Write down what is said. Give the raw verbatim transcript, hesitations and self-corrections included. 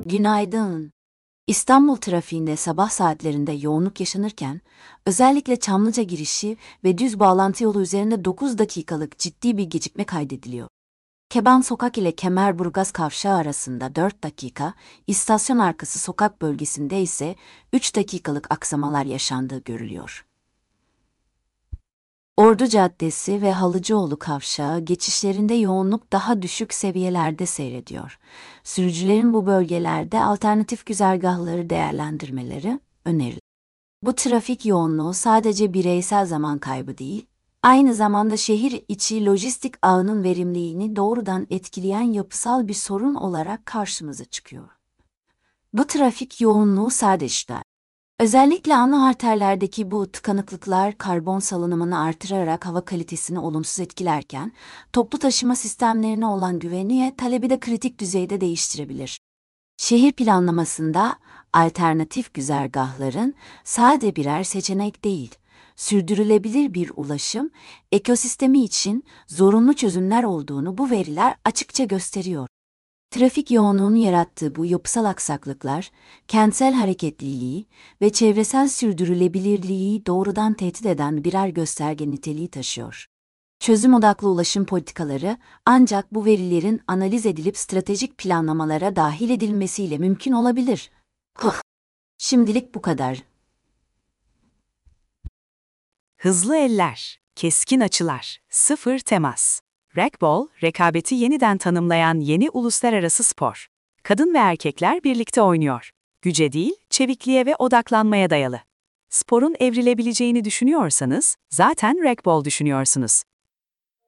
Günaydın. İstanbul trafiğinde sabah saatlerinde yoğunluk yaşanırken, özellikle Çamlıca girişi ve düz bağlantı yolu üzerinde dokuz dakikalık ciddi bir gecikme kaydediliyor. Keban Sokak ile Kemerburgaz Kavşağı arasında dört dakika, istasyon arkası sokak bölgesinde ise üç dakikalık aksamalar yaşandığı görülüyor. Ordu Caddesi ve Halıcıoğlu Kavşağı geçişlerinde yoğunluk daha düşük seviyelerde seyrediyor. Sürücülerin bu bölgelerde alternatif güzergahları değerlendirmeleri önerilir. Bu trafik yoğunluğu sadece bireysel zaman kaybı değil, aynı zamanda şehir içi lojistik ağının verimliliğini doğrudan etkileyen yapısal bir sorun olarak karşımıza çıkıyor. Bu trafik yoğunluğu sadece işte, özellikle ana arterlerdeki bu tıkanıklıklar karbon salınımını artırarak hava kalitesini olumsuz etkilerken, toplu taşıma sistemlerine olan güveni ve talebi de kritik düzeyde değiştirebilir. Şehir planlamasında alternatif güzergahların sade birer seçenek değil, sürdürülebilir bir ulaşım ekosistemi için zorunlu çözümler olduğunu bu veriler açıkça gösteriyor. Trafik yoğunluğunun yarattığı bu yapısal aksaklıklar, kentsel hareketliliği ve çevresel sürdürülebilirliği doğrudan tehdit eden birer gösterge niteliği taşıyor. Çözüm odaklı ulaşım politikaları ancak bu verilerin analiz edilip stratejik planlamalara dahil edilmesiyle mümkün olabilir. Huh. Şimdilik bu kadar. Hızlı eller, keskin açılar, sıfır temas. Racquetball, rekabeti yeniden tanımlayan yeni uluslararası spor. Kadın ve erkekler birlikte oynuyor. Güce değil, çevikliğe ve odaklanmaya dayalı. Sporun evrilebileceğini düşünüyorsanız, zaten racquetball düşünüyorsunuz.